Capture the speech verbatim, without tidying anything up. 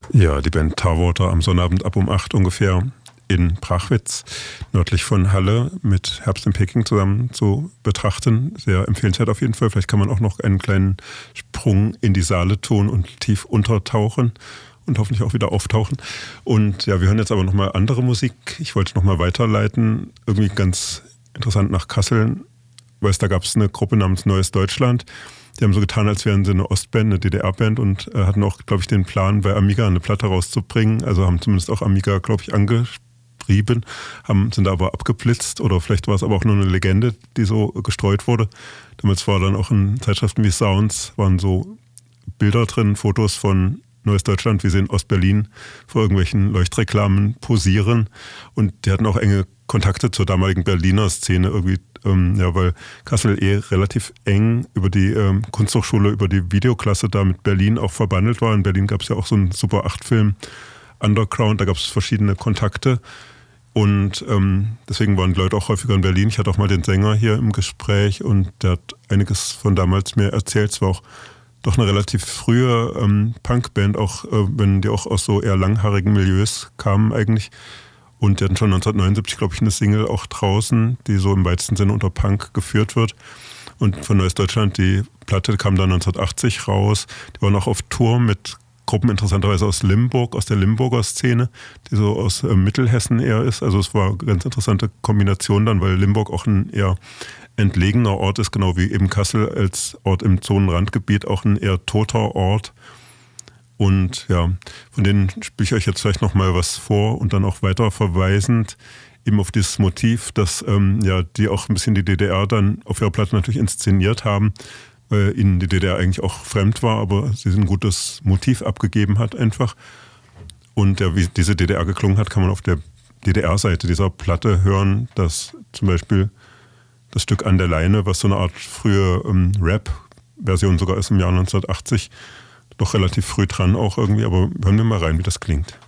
Ja, die Band Tarwater am Sonnabend ab um acht ungefähr in Prachwitz, nördlich von Halle, mit Herbst in Peking zusammen zu betrachten. Sehr empfehlenswert auf jeden Fall. Vielleicht kann man auch noch einen kleinen Sprung in die Saale tun und tief untertauchen und hoffentlich auch wieder auftauchen. Und ja, wir hören jetzt aber nochmal andere Musik. Ich wollte nochmal weiterleiten, irgendwie ganz interessant nach Kassel. Weißt, da gab es eine Gruppe namens Neues Deutschland. Die haben so getan, als wären sie eine Ostband, eine D D R-Band und äh, hatten auch, glaube ich, den Plan, bei Amiga eine Platte rauszubringen. Also haben zumindest auch Amiga, glaube ich, angeschrieben, haben, sind da aber abgeblitzt oder vielleicht war es aber auch nur eine Legende, die so gestreut wurde. Damals war dann auch in Zeitschriften wie Sounds, waren so Bilder drin, Fotos von Neues Deutschland, wie sie in Ostberlin vor irgendwelchen Leuchtreklamen posieren. Und die hatten auch enge Kontakte zur damaligen Berliner Szene irgendwie, ähm, ja, weil Kassel eh relativ eng über die ähm, Kunsthochschule, über die Videoklasse da mit Berlin auch verbandelt war. In Berlin gab es ja auch so einen Super acht Film Underground, da gab es verschiedene Kontakte. Und ähm, deswegen waren die Leute auch häufiger in Berlin. Ich hatte auch mal den Sänger hier im Gespräch und der hat einiges von damals mir erzählt. Es war auch doch eine relativ frühe ähm, Punkband, auch äh, wenn die auch aus so eher langhaarigen Milieus kamen eigentlich. Und die hatten schon neunzehnhundertneunundsiebzig, glaube ich, eine Single auch draußen, die so im weitesten Sinne unter Punk geführt wird. Und von Neues Deutschland, die Platte kam dann neunzehnhundertachtzig raus. Die waren auch auf Tour mit Gruppen interessanterweise aus Limburg, aus der Limburger Szene, die so aus äh, Mittelhessen eher ist. Also es war eine ganz interessante Kombination dann, weil Limburg auch ein eher entlegener Ort ist, genau wie eben Kassel als Ort im Zonenrandgebiet, auch ein eher toter Ort. Und ja, von denen spiele ich euch jetzt vielleicht nochmal was vor und dann auch weiter verweisend eben auf dieses Motiv, dass ähm, ja, die auch ein bisschen die D D R dann auf ihrer Platte natürlich inszeniert haben, weil ihnen die D D R eigentlich auch fremd war, aber sie ein gutes Motiv abgegeben hat einfach. Und ja, wie diese D D R geklungen hat, kann man auf der D D R-Seite dieser Platte hören, dass zum Beispiel das Stück An der Leine, was so eine Art frühe ähm, Rap-Version sogar ist im Jahr neunzehnhundertachtzig, doch relativ früh dran auch irgendwie, aber hören wir mal rein, wie das klingt.